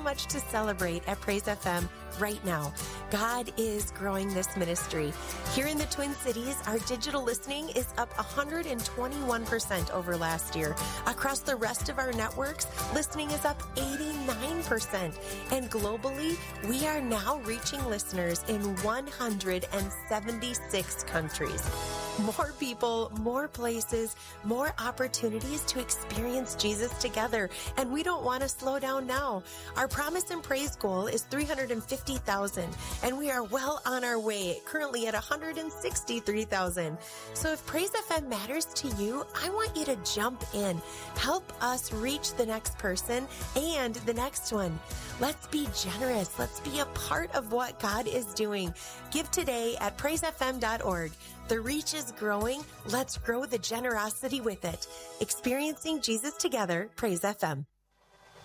much to celebrate at Praise FM right now. God is growing this ministry. Here in the Twin Cities, our digital listening is up 121% over last year. Across the rest of our networks, listening is up 89%. And globally, we are now reaching listeners in 176 countries. More people, more places, more opportunities to experience Jesus together. And we don't want to slow down now. Our Promise and Praise goal is 350,000, and we are well on our way, currently at 163,000. So if Praise FM matters to you, I want you to jump in. Help us reach the next person and the next one. Let's be generous. Let's be a part of what God is doing. Give today at praisefm.org. The reach is growing. Let's grow the generosity with it. Experiencing Jesus together. Praise FM.